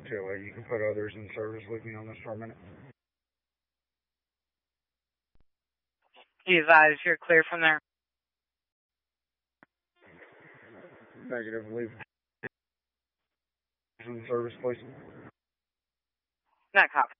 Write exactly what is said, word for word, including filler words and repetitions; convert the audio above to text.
two eight. You can put others in service. Leave me on this for a minute. Be advised, you're clear from there. Negative. Leave in service, please. Not copy.